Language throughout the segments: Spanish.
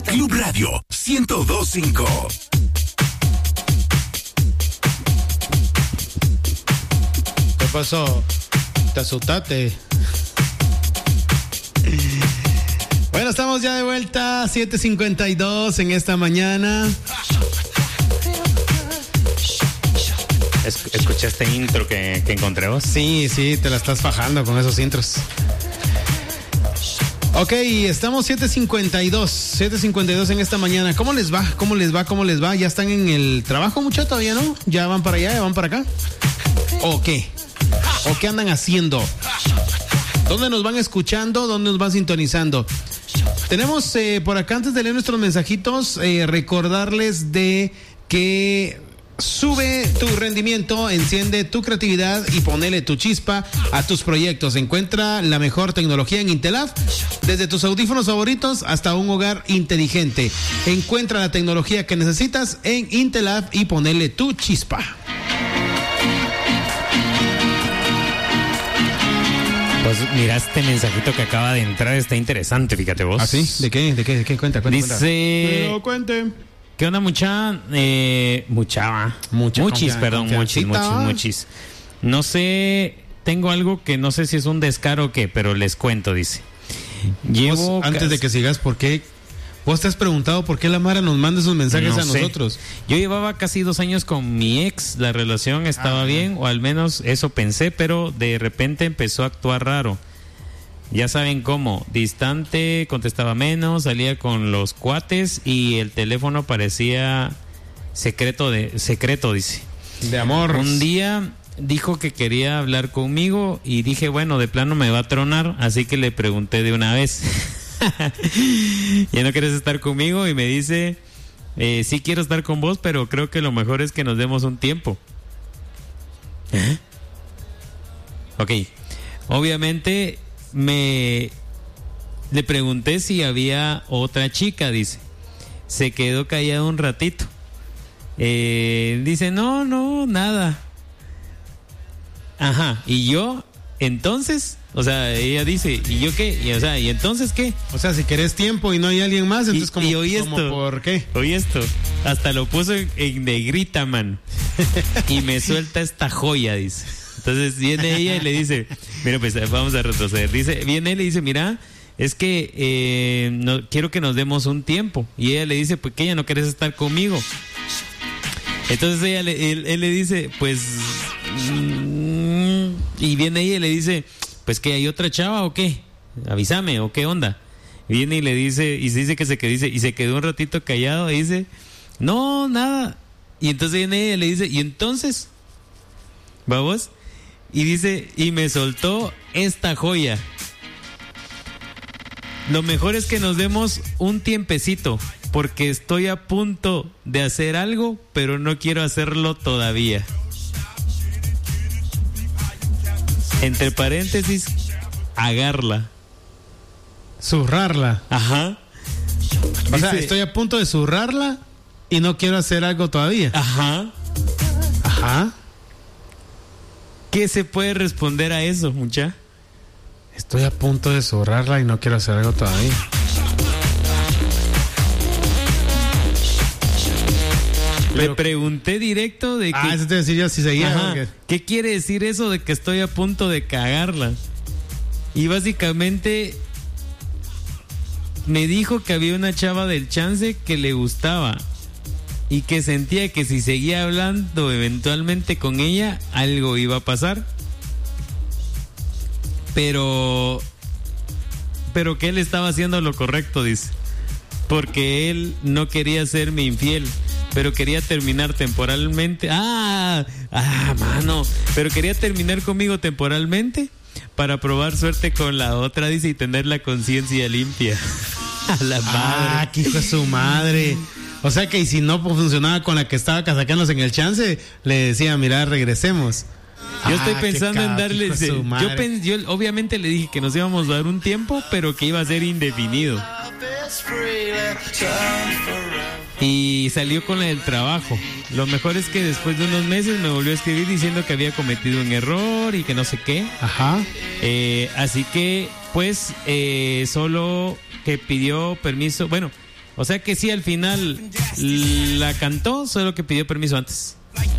Club Radio 102.5. ¿Qué pasó? Te asustaste. Bueno, estamos ya de vuelta, 7:52 en esta mañana. ¿Escuchaste intro que encontré vos? Sí, te la estás fajando con esos intros. Ok, estamos 7:52 en esta mañana. ¿Cómo les va? ¿Ya están en el trabajo, muchachos? ¿Todavía no? ¿Ya van para allá? ¿Ya van para acá? ¿O qué? ¿O qué andan haciendo? ¿Dónde nos van escuchando? ¿Dónde nos van sintonizando? Tenemos por acá, antes de leer nuestros mensajitos, recordarles de que sube tu rendimiento, enciende tu creatividad y ponele tu chispa a tus proyectos. Encuentra la mejor tecnología en Intelab, desde tus audífonos favoritos hasta un hogar inteligente. Encuentra la tecnología que necesitas en Intelab y ponele tu chispa. Pues mira, este mensajito que acaba de entrar está interesante, fíjate vos. ¿Ah, sí? ¿De qué? Cuenta. Dice... Pero cuente. ¿Qué onda, muchis? No sé, tengo algo que no sé si es un descaro o qué, pero les cuento, dice. Antes de que sigas, ¿por qué? ¿Vos te has preguntado por qué la Mara nos manda esos mensajes a nosotros? Yo llevaba casi 2 años con mi ex, la relación estaba bien, o al menos eso pensé, pero de repente empezó a actuar raro. Ya saben cómo, distante, contestaba menos, salía con los cuates y el teléfono parecía secreto, dice. De amor. Un día dijo que quería hablar conmigo y dije, bueno, de plano me va a tronar, así que le pregunté de una vez. ¿Ya no quieres estar conmigo? Y me dice, sí quiero estar con vos, pero creo que lo mejor es que nos demos un tiempo. Ok, obviamente le pregunté si había otra chica, dice. Se quedó callado un ratito. Dice, no, nada. Ajá, y yo, entonces, o sea, ella dice, ¿y yo qué? ¿Y entonces qué? O sea, si querés tiempo y no hay alguien más, entonces y oí esto, ¿por qué? Oí esto, hasta lo puso en negrita, man. Y me suelta esta joya, dice. Entonces viene ella y le dice, mira, pues vamos a retroceder. Viene él y dice, mira, es que no, quiero que nos demos un tiempo. Y ella le dice, pues que ella no querés estar conmigo. Entonces él le dice, pues, y viene ella y le dice, pues que hay otra chava o qué, avísame o qué onda. Viene y le dice, y se dice que y se quedó un ratito callado y dice, no, nada. Y entonces viene ella y le dice, y entonces, vamos. Y dice, y me soltó esta joya. Lo mejor es que nos demos un tiempecito, porque estoy a punto de hacer algo, pero no quiero hacerlo todavía. Entre paréntesis, agarla. Zurrarla. Ajá. O sea, estoy a punto de zurrarla y no quiero hacer algo todavía. Ajá. ¿Qué se puede responder a eso, mucha? Estoy a punto de zurrarla y no quiero hacer algo todavía. Le pregunté directo de que... eso te decía yo si seguía. Ajá. ¿Qué quiere decir eso de que estoy a punto de cagarla? Y básicamente me dijo que había una chava del chance que le gustaba y que sentía que si seguía hablando eventualmente con ella, algo iba a pasar. Pero que él estaba haciendo lo correcto, dice. Porque él no quería serme infiel, pero quería terminar temporalmente. Mano. Pero quería terminar conmigo temporalmente para probar suerte con la otra, dice, y tener la conciencia limpia. A la madre. ¡Qué hijo de su madre! O sea que y si no funcionaba con la que estaba casacándose en el chance, le decía, mira, regresemos. Yo estoy pensando en darle... Yo obviamente le dije que nos íbamos a dar un tiempo, pero que iba a ser indefinido. Y salió con la del trabajo. Lo mejor es que después de unos meses me volvió a escribir diciendo que había cometido un error y que no sé qué. Ajá. Así que, pues, solo que pidió permiso. Bueno, O sea que sí, al final la cantó, solo que pidió permiso antes.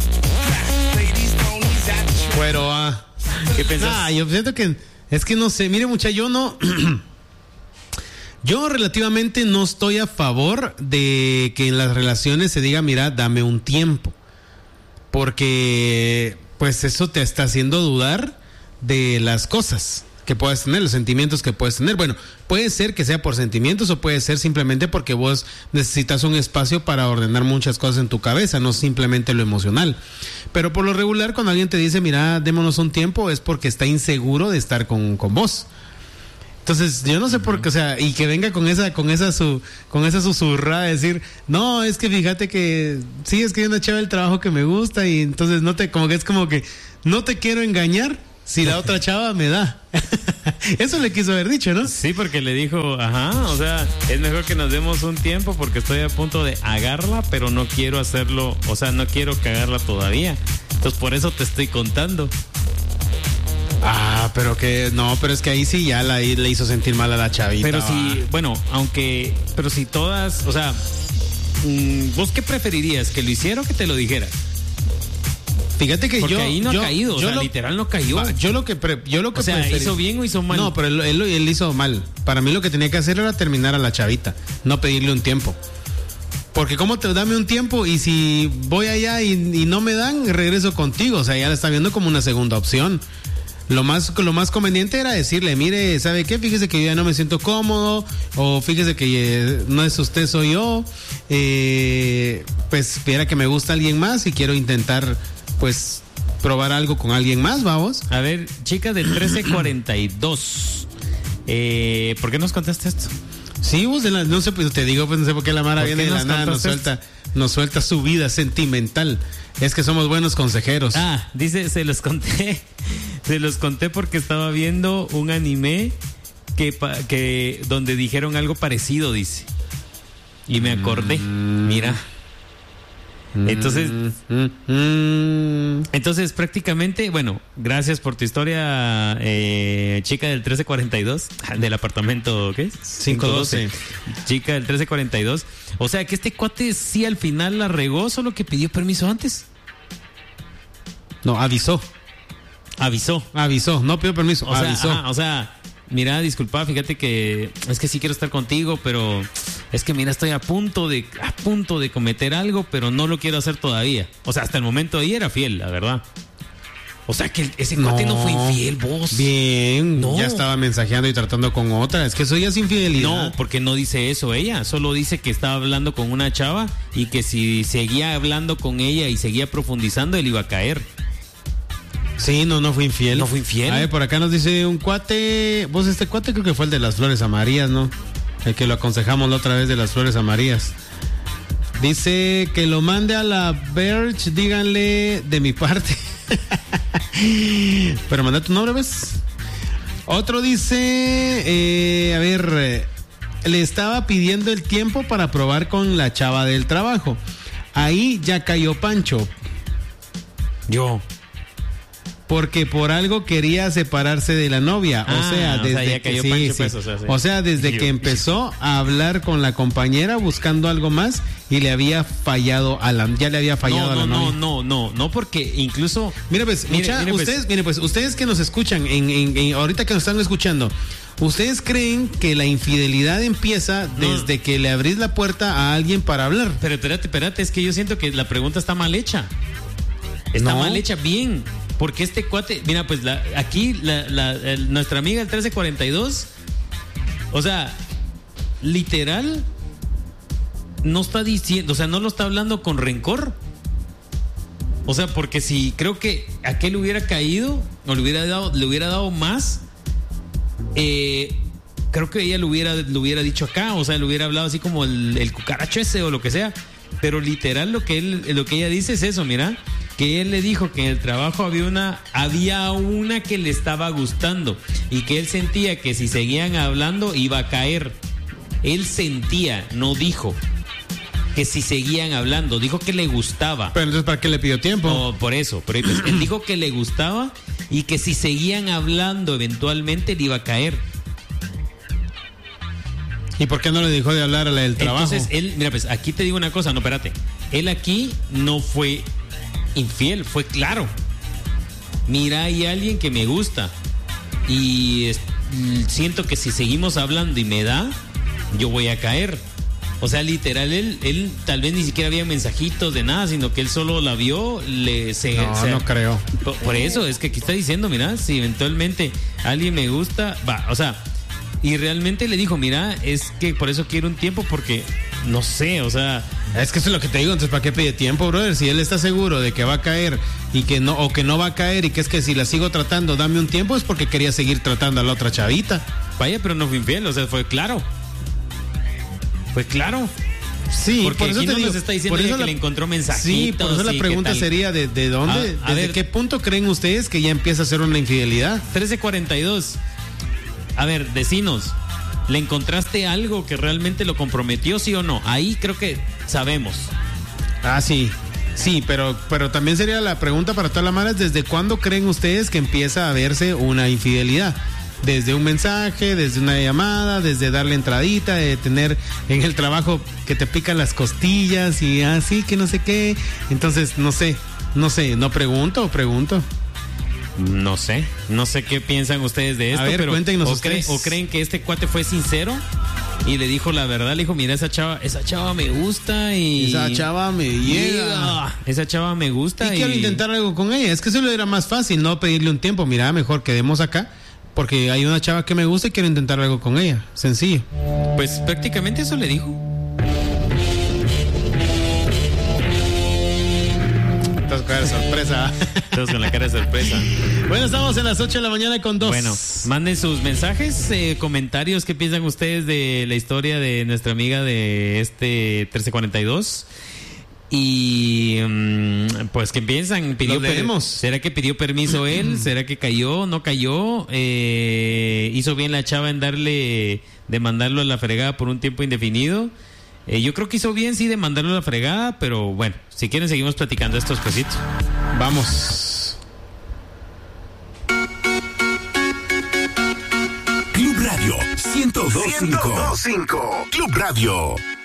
Pero, ¿qué pensás? yo siento que, es que no sé, mire mucha, yo no, yo relativamente no estoy a favor de que en las relaciones se diga, mira, dame un tiempo, porque pues eso te está haciendo dudar de las cosas que puedas tener, los sentimientos que puedes tener. Bueno, puede ser que sea por sentimientos o puede ser simplemente porque vos necesitas un espacio para ordenar muchas cosas en tu cabeza, no simplemente lo emocional. Pero por lo regular, cuando alguien te dice, mira, démonos un tiempo, es porque está inseguro de estar con vos. Entonces, yo no sé por qué, o sea, y que venga con esa susurrada de decir, no, es que fíjate que sí, es que hay una chava del trabajo que me gusta y entonces como que no te quiero engañar si la otra chava me da. Eso le quiso haber dicho, ¿no? Sí, porque le dijo, o sea, es mejor que nos demos un tiempo porque estoy a punto de agarrarla, pero no quiero hacerlo, o sea, no quiero cagarla todavía. Entonces, por eso te estoy contando. Pero es que ahí sí ya le hizo sentir mal a la chavita. Pero sí, bueno, pero si todas, o sea, ¿vos qué preferirías? ¿Que lo hiciera o que te lo dijera? Fíjate que porque ahí no ha caído, o sea, literal no cayó. Yo lo que o sea, ¿hizo bien o hizo mal? No, pero él hizo mal. Para mí lo que tenía que hacer era terminar a la chavita, no pedirle un tiempo. Porque cómo te dame un tiempo y si voy allá y no me dan, regreso contigo. O sea, ya la está viendo como una segunda opción. Lo más conveniente era decirle, mire, ¿sabe qué? Fíjese que yo ya no me siento cómodo, o fíjese que no es usted, soy yo. Pues viera que me gusta alguien más y quiero intentar, pues, probar algo con alguien más, vamos. A ver, chica del 1342, ¿por qué nos contaste esto? Sí, vos no sé, pues te digo, pues no sé por qué la Mara viene de la nada, nos suelta su vida sentimental. Es que somos buenos consejeros. Dice, se los conté porque estaba viendo un anime que donde dijeron algo parecido, dice. Y me acordé, mira. Entonces prácticamente, bueno, gracias por tu historia, chica del 1342, del apartamento, ¿qué es? 512. Chica del 1342. O sea que este cuate sí al final la regó, solo que pidió permiso antes. No, avisó, no pidió permiso, avisó. O sea, mira, disculpa, fíjate que es que sí quiero estar contigo, pero es que mira, estoy a punto de cometer algo, pero no lo quiero hacer todavía. O sea, hasta el momento ahí era fiel, la verdad. O sea, que ese cuate no fue infiel, vos. Bien, ya estaba mensajeando y tratando con otra. Es que eso ya es infidelidad. No, porque no dice eso ella. Solo dice que estaba hablando con una chava y que si seguía hablando con ella y seguía profundizando, él iba a caer. Sí, no fue infiel. No fue infiel. A ver, por acá nos dice un cuate. Vos, este cuate creo que fue el de las flores amarillas, ¿no? El que lo aconsejamos la otra vez de las flores amarillas. Dice que lo mande a la Verge, díganle de mi parte. Pero manda tu nombre, ¿ves? Otro dice, a ver, le estaba pidiendo el tiempo para probar con la chava del trabajo. Ahí ya cayó Pancho. Porque por algo quería separarse de la novia. Desde que empezó a hablar con la compañera buscando algo más y le había fallado a la novia. No, porque incluso ustedes que nos escuchan ahorita que nos están escuchando, ¿ustedes creen que la infidelidad empieza desde que le abrís la puerta a alguien para hablar? Pero espérate, es que yo siento que la pregunta está mal hecha. Está mal hecha, bien. Porque este cuate, mira, pues nuestra amiga el 1342, o sea, literal, no está diciendo, o sea, no lo está hablando con rencor. O sea, porque si creo que aquel hubiera caído, o le hubiera dado más, creo que ella lo hubiera dicho acá, o sea, le hubiera hablado así como el cucaracho ese o lo que sea. Pero literal lo que ella dice es eso, mira. Que él le dijo que en el trabajo había una que le estaba gustando y que él sentía que si seguían hablando iba a caer. Él sentía, no dijo que si seguían hablando, dijo que le gustaba. Pero entonces, ¿para qué le pidió tiempo? No, por eso, pero él dijo que le gustaba y que si seguían hablando eventualmente le iba a caer. ¿Y por qué no le dejó de hablar a la del trabajo? Entonces él, mira, pues aquí te digo una cosa, no, espérate. Él aquí no fue infiel, fue claro. Mira, hay alguien que me gusta y siento que si seguimos hablando y me da, yo voy a caer. O sea, literal, él tal vez ni siquiera había mensajitos de nada, sino que él solo la vio, no creo. Por eso, es que aquí está diciendo, mira, si eventualmente alguien me gusta, va, o sea, y realmente le dijo, mira, es que por eso quiero un tiempo, porque, no sé, o sea... Es que eso es lo que te digo, entonces ¿para qué pide tiempo, brother? Si él está seguro de que va a caer y que no, o que no va a caer y que es que si la sigo tratando, dame un tiempo, es porque quería seguir tratando a la otra chavita. Vaya, pero no fue infiel, o sea, fue claro. Fue claro. Sí, porque por eso aquí te no digo, nos está diciendo que le encontró mensajitos. Sí, por eso la pregunta sería ¿de dónde, desde qué punto creen ustedes que ya empieza a ser una infidelidad? 13:42. A ver, decinos, ¿le encontraste algo que realmente lo comprometió, sí o no? Ahí creo que sabemos. Ah, sí. Sí, pero también sería la pregunta para todas las maras, ¿desde cuándo creen ustedes que empieza a verse una infidelidad? Desde un mensaje, desde una llamada, desde darle entradita, de tener en el trabajo que te pican las costillas y así, que no sé qué. Entonces, no sé, pregunto. No sé qué piensan ustedes de esto, a ver, pero cuéntenos o creen que este cuate fue sincero y le dijo la verdad, le dijo, mira, esa chava me gusta y... Esa chava me llega. Esa chava me gusta y quiero intentar algo con ella. Es que eso le era más fácil, no pedirle un tiempo. Mira, mejor quedemos acá. Porque hay una chava que me gusta y quiero intentar algo con ella. Sencillo. Pues prácticamente eso le dijo. Estás con cara de sorpresa. Estás con la cara de sorpresa. Bueno, estamos en las 8 de la mañana con 2. Bueno, manden sus mensajes, comentarios. ¿Qué piensan ustedes de la historia de nuestra amiga de 1342? Y pues ¿qué piensan? ¿Será que pidió permiso él? ¿Será que cayó? ¿No cayó? ¿Hizo bien la chava en de mandarlo a la fregada por un tiempo indefinido? Yo creo que hizo bien, sí, de mandarlo a la fregada, pero bueno, si quieren seguimos platicando esto despuesito. Vamos. Club Radio 102.5. Club Radio.